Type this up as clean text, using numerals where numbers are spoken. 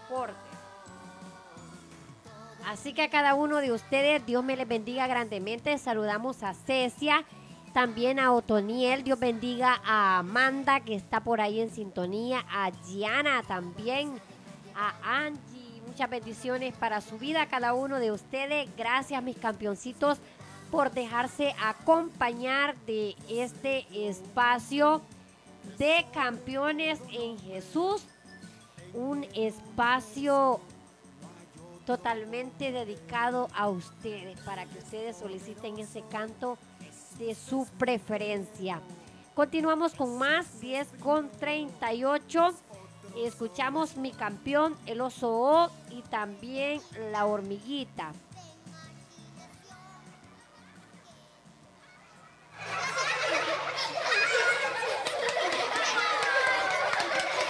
deportes. Así que a cada uno de ustedes, Dios me les bendiga grandemente. Saludamos a Cecia, también a Otoniel. Dios bendiga a Amanda, que está por ahí en sintonía. A Gianna también. A Angie. Muchas bendiciones para su vida a cada uno de ustedes. Gracias, mis campeoncitos, por dejarse acompañar de este espacio de Campeones en Jesús. Un espacio totalmente dedicado a ustedes, para que ustedes soliciten ese canto de su preferencia. Continuamos con más, 10:38. Escuchamos Mi Campeón, El Oso O y también La Hormiguita.